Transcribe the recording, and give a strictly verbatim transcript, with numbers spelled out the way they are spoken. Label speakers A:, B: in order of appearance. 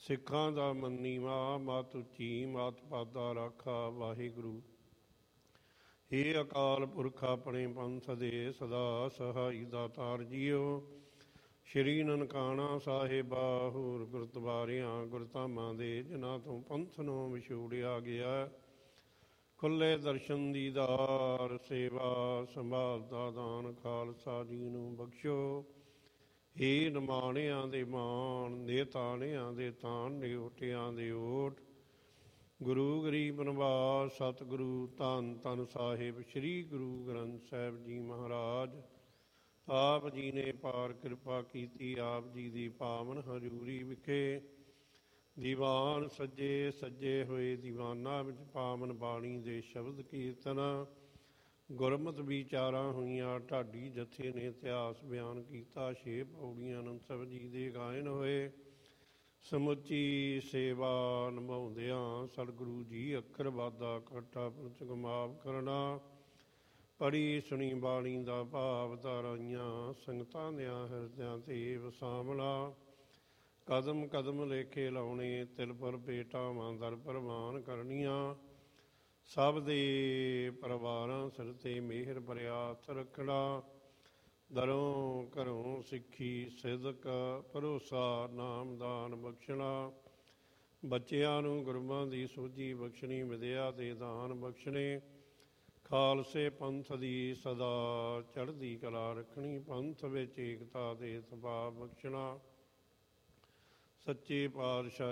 A: ਸਿੱਖਾਂ ਦਾ ਮੰਨੀਵਾ ਮਤ ਉੱਚੀ ਮਤ ਪਾਦਾ ਰਾਖਾ ਵਾਹਿਗੁਰੂ। ਹੇ ਅਕਾਲ ਪੁਰਖ ਆਪਣੇ ਪੰਥ ਦੇ ਸਦਾ ਸਹਾਈ ਦਾਤਾਰ ਜੀਓ। ਸ਼੍ਰੀ ਨਨਕਾਣਾ ਸਾਹਿਬਾ ਹੋਰ ਗੁਰਦੁਆਰਿਆਂ ਗੁਰਧਾਮਾਂ ਦੇ ਜਿਨ੍ਹਾਂ ਤੋਂ ਪੰਥ ਨੂੰ ਵਿਛੋੜਿਆ ਗਿਆ, ਖੁੱਲੇ ਦਰਸ਼ਨ ਦੀਦਾਰ ਸੇਵਾ ਸੰਭਾਲ ਦਾ ਦਾਨ ਖਾਲਸਾ ਜੀ ਨੂੰ ਬਖਸ਼ੋ। ਹੇ ਨਿਮਾਣਿਆਂ ਦੇ ਮਾਣ ਦੇ ਤਾਣਿਆਂ ਦੇ ਤਾਣ ਨਿਓਟਿਆਂ ਦੇ ਓਟ, ਗੁਰੂ ਗਰੀਬ ਨਿਵਾਸ ਸਤਿਗੁਰੂ ਧੰਨ ਧੰਨ ਸਾਹਿਬ ਸ੍ਰੀ ਗੁਰੂ ਗ੍ਰੰਥ ਸਾਹਿਬ ਜੀ ਮਹਾਰਾਜ। ਆਪ ਜੀ ਨੇ ਪਾਰ ਕਿਰਪਾ ਕੀਤੀ, ਆਪ ਜੀ ਦੀ ਪਾਵਨ ਹਜ਼ੂਰੀ ਵਿਖੇ ਦੀਵਾਨ ਸੱਜੇ ਸੱਜੇ ਹੋਏ ਦੀਵਾਨਾਂ ਵਿੱਚ ਪਾਵਨ ਬਾਣੀ ਦੇ ਸ਼ਬਦ ਕੀਰਤਨ ਗੁਰਮਤਿ ਵਿਚਾਰਾਂ ਹੋਈਆਂ। ਢਾਡੀ ਜਥੇ ਨੇ ਇਤਿਹਾਸ ਬਿਆਨ ਕੀਤਾ, ਛੇ ਪੌੜੀਆਂ ਆਨੰਦ ਸਾਹਿਬ ਜੀ ਦੇ ਗਾਇਨ ਹੋਏ। ਸਮੁੱਚੀ ਸੇਵਾ ਨਿਭਾਉਂਦਿਆਂ ਸਤਿਗੁਰੂ ਜੀ ਅੱਖਰ ਵਾਦਾ ਘਾਟਾ ਪੰਚ ਮਾਫ ਕਰਨਾ। ਪੜ੍ਹੀ ਸੁਣੀ ਬਾਣੀ ਦਾ ਭਾਵ ਧਾਰਾਈਆਂ ਸੰਗਤਾਂ ਦਿਆਂ ਹਿਰਦਿਆਂ ਤੇ ਵਸਾਵਣਾ। ਕਦਮ ਕਦਮ ਲੇਖੇ ਲਾਉਣੇ ਤਿਲ ਪਰ ਭੇਟਾਵਾਂ ਦਰ ਪ੍ਰਵਾਨ ਕਰਨੀਆਂ। ਸਭ ਦੇ ਪਰਿਵਾਰਾਂ ਸਿਰ 'ਤੇ ਮਿਹਰ ਭਰਿਆ ਹੱਥ ਰੱਖਣਾ। ਦਰੋਂ ਘਰੋਂ ਸਿੱਖੀ ਸਿਦਕ ਭਰੋਸਾ ਨਾਮਦਾਨ ਬਖਸ਼ਣਾ। ਬੱਚਿਆਂ ਨੂੰ ਗੁਰਬਾਂ ਦੀ ਸੋਝੀ ਬਖਸ਼ਣੀ, ਵਿਦਿਆ ਦੇ ਦਾਨ ਬਖਸ਼ਣੇ। ਖਾਲਸੇ ਪੰਥ ਦੀ ਸਦਾ ਚੜ੍ਹਦੀ ਕਲਾ ਰੱਖਣੀ, ਪੰਥ ਵਿੱਚ ਏਕਤਾ ਦੇ ਸੁਭਾਅ ਬਖਸ਼ਣਾ। ਸੱਚੇ ਪਾਤਸ਼ਾਹ